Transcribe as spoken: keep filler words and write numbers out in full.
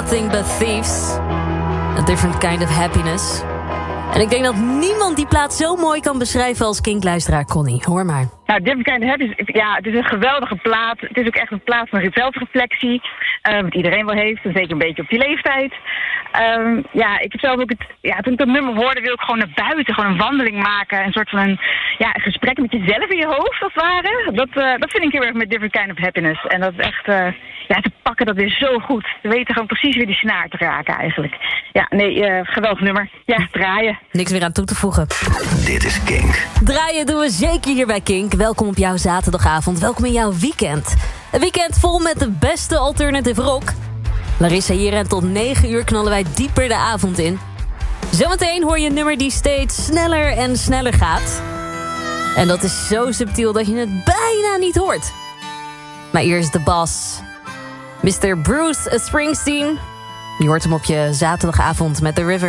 Nothing But Thieves. A Different Kind of Happiness. En ik denk dat niemand die plaat zo mooi kan beschrijven als Kink-luisteraar Connie. Hoor maar. Nou, Different Kind of Happiness, ja, het is een geweldige plaat. Het is ook echt een plaat van zelfreflectie. Uh, wat iedereen wel heeft, en zeker een beetje op die leeftijd. Um, ja, ik heb zelf ook het... Ja, toen ik dat nummer hoorde, wil ik gewoon naar buiten. Gewoon een wandeling maken. Een soort van een, ja, een gesprek met jezelf in je hoofd, als het ware. Dat, uh, dat vind ik heel erg met Different Kind of Happiness. En dat is echt... Uh, ja, te pakken dat weer zo goed. Ze weten gewoon precies weer die snaar te raken eigenlijk. Ja, nee, uh, geweldig nummer. Ja, draaien. Niks meer aan toe te voegen. Dit is Kink. Draaien doen we zeker hier bij Kink. Welkom op jouw zaterdagavond. Welkom in jouw weekend. Een weekend vol met de beste alternative rock. Larissa hier en tot negen uur knallen wij dieper de avond in. Zometeen hoor je een nummer die steeds sneller en sneller gaat. En dat is zo subtiel dat je het bijna niet hoort. Maar eerst de bas. mister Bruce Springsteen. Je hoort hem op je zaterdagavond met The River.